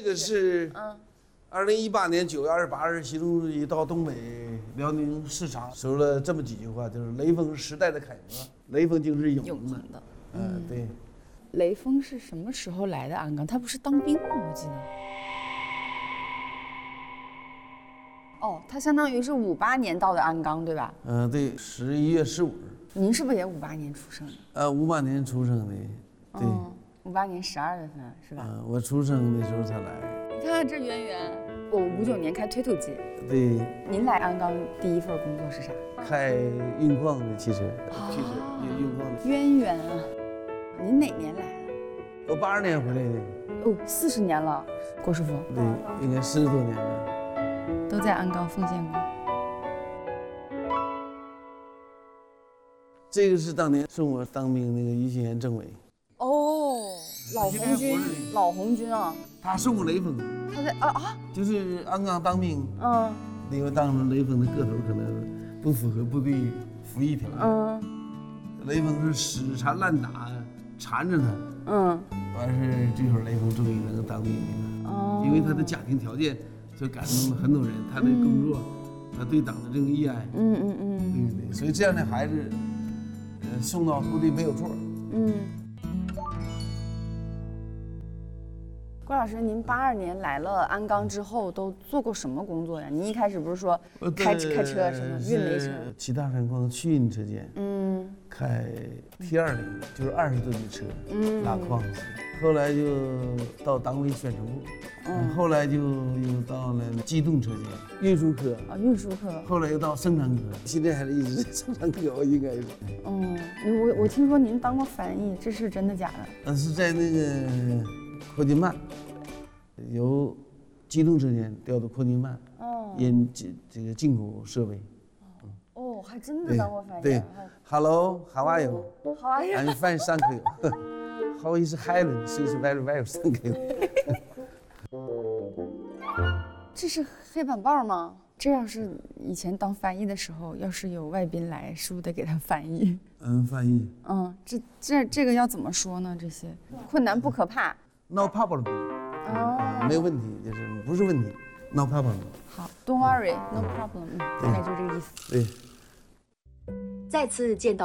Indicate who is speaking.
Speaker 1: 这个是2018年9月28日，习主席到东北辽宁视察，说了这么几句话，就是雷锋是时代的楷模，雷锋就是永恒的。对。
Speaker 2: 雷锋是什么时候来的鞍钢？他不是当兵吗？我记得。哦，他相当于是58年到的鞍钢，对吧？
Speaker 1: 对，11月15日。
Speaker 2: 您是不是也58年出生的
Speaker 1: ？58年出生的，对。
Speaker 2: 58年12月份是吧？
Speaker 1: 我出生的时候才来。
Speaker 2: 你看这渊源，我59年开推土机。
Speaker 1: 对。
Speaker 2: 您来鞍钢第一份工作是啥？
Speaker 1: 开运矿的汽车，运矿的。
Speaker 2: 渊源啊！您哪年来的？
Speaker 1: 我82年回来的。
Speaker 2: 哦，40年了，郭师傅。
Speaker 1: 对，应该40多年了。
Speaker 2: 都在鞍钢奉献过。
Speaker 1: 这个是当年送我当兵那个于新元政委。
Speaker 2: 哦，老红军，老红军啊。
Speaker 1: 他送过雷锋。
Speaker 2: 他在
Speaker 1: 就是鞍钢当兵。因为当时雷锋的个头可能不符合部队服役条件。雷锋是死缠烂打，缠着他。完事这会儿雷锋终于能够当兵了。因为他的家庭条件就感动了很多人，他的工作，他对党的这种热爱。对，所以这样的孩子，送到部队没有错。
Speaker 2: 郭老师，您82年来了鞍钢之后都做过什么工作呀？您一开始不是说开车什么运煤车？
Speaker 1: 骑大山矿去运车间。开 T20，就是20多米车，拉矿。后来就到党委宣传部，后来就又到了机动车间、运输科。
Speaker 2: 运输科。后
Speaker 1: 来又到生产科，现在还是一直在生产科，应该是。
Speaker 2: 我听说您当过翻译，这是真的假的？
Speaker 1: 是在那个扩金办，由机动车间调到扩金办，这个进口设备。
Speaker 2: 还真的当过翻译。
Speaker 1: 对 ，Hello, how are you?
Speaker 2: How are you?
Speaker 1: I'm fine, thank you. How is Helen? She's very well, thank you.
Speaker 2: 这是黑板报吗？这要是以前当翻译的时候，要是有外宾来，是不是得给他翻译？
Speaker 1: 翻译。
Speaker 2: 这个要怎么说呢？这些困难不可怕。
Speaker 1: No problem. 没有问题，就是不是问题。No problem.
Speaker 2: 好 ，Don't worry, no problem. 大概就这个意思。
Speaker 1: 对。
Speaker 3: 再次见到